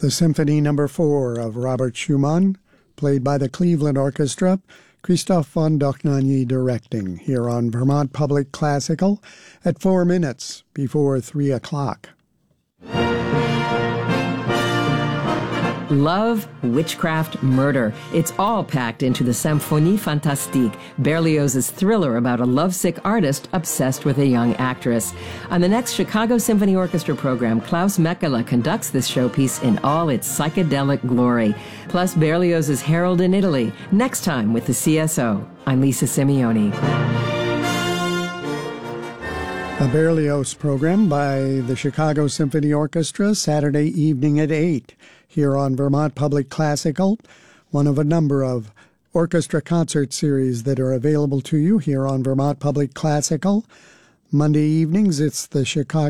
The Symphony No. 4 of Robert Schumann, played by the Cleveland Orchestra, Christoph von Dohnanyi directing, here on Vermont Public Classical at 4 minutes before 3 o'clock. Love, witchcraft, murder. It's all packed into the Symphonie Fantastique, Berlioz's thriller about a lovesick artist obsessed with a young actress. On the next Chicago Symphony Orchestra program, Klaus Mekela conducts this showpiece in all its psychedelic glory. Plus Berlioz's Harold in Italy, next time with the CSO. I'm Lisa Simeoni. A Berlioz program by the Chicago Symphony Orchestra, Saturday evening at 8, here on Vermont Public Classical, one of a number of orchestra concert series that are available to you here on Vermont Public Classical. Monday evenings, it's the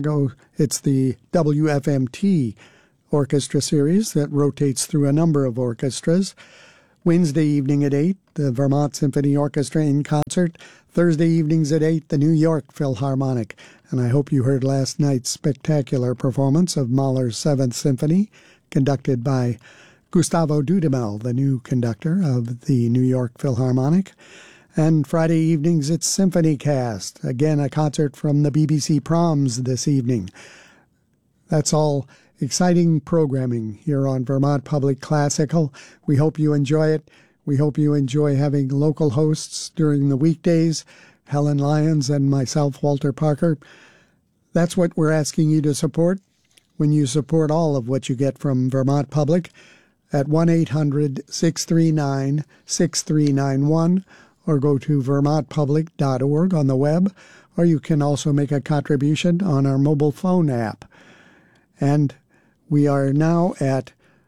WFMT orchestra series that rotates through a number of orchestras. Wednesday evening at 8, the Vermont Symphony Orchestra in concert. Thursday evenings at 8, the New York Philharmonic. And I hope you heard last night's spectacular performance of Mahler's Seventh Symphony, conducted by Gustavo Dudamel, the new conductor of the New York Philharmonic. And Friday evenings, it's Symphony Cast. Again, a concert from the BBC Proms this evening. That's all exciting programming here on Vermont Public Classical. We hope you enjoy it. We hope you enjoy having local hosts during the weekdays, Helen Lyons and myself, Walter Parker. That's what we're asking you to support when you support all of what you get from Vermont Public at 1-800-639-6391 or go to vermontpublic.org on the web, or you can also make a contribution on our mobile phone app. And we are now at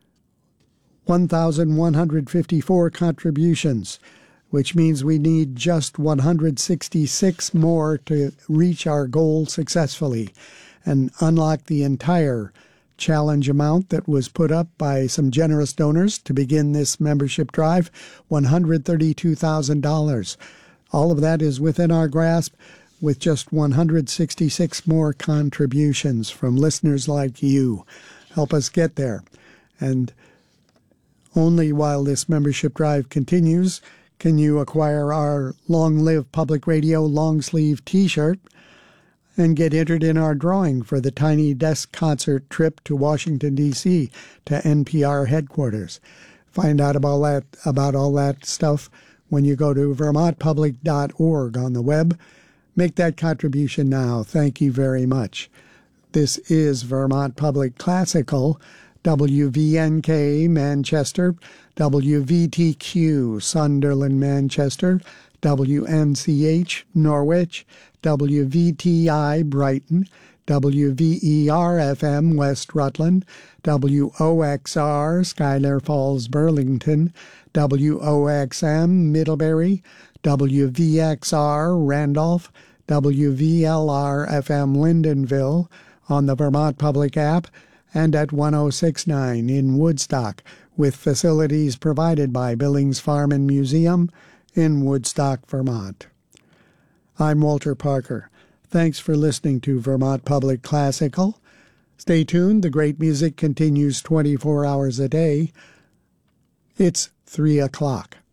1,154 contributions, which means we need just 166 more to reach our goal successfully and unlock the entire challenge amount that was put up by some generous donors to begin this membership drive, $132,000. All of that is within our grasp with just 166 more contributions from listeners like you. Help us get there. And only while this membership drive continues can you acquire our Long Live Public Radio long sleeve t-shirt and get entered in our drawing for the Tiny Desk concert trip to Washington, D.C. to NPR headquarters. Find out about all that stuff when you go to vermontpublic.org on the web. Make that contribution now. Thank you very much. This is Vermont Public Classical, WVNK Manchester, WVTQ Sunderland Manchester, WNCH Norwich, WVTI Brighton, WVER-FM West Rutland, WOXR Schuyler Falls Burlington, WOXM Middlebury, WVXR Randolph, WVLR-FM Lyndonville on the Vermont Public app, and at 1069 in Woodstock, with facilities provided by Billings Farm and Museum in Woodstock, Vermont. I'm Walter Parker. Thanks for listening to Vermont Public Classical. Stay tuned. The great music continues 24 hours a day. It's 3 o'clock.